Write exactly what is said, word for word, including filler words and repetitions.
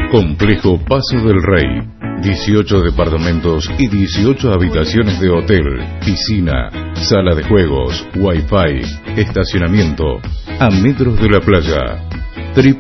Complejo Paso del Rey. dieciocho departamentos y dieciocho habitaciones de hotel, piscina, sala de juegos, wifi, estacionamiento, a metros de la playa.